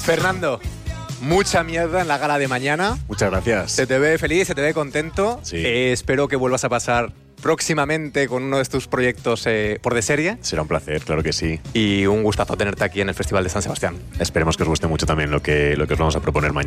Fernando, mucha mierda en la gala de mañana. Muchas gracias. Se te ve feliz, se te ve contento. Sí. Espero que vuelvas a pasar próximamente con uno de tus proyectos por de serie. Será un placer, claro que sí. Y un gustazo tenerte aquí en el Festival de San Sebastián. Esperemos que os guste mucho también lo que os vamos a proponer mañana.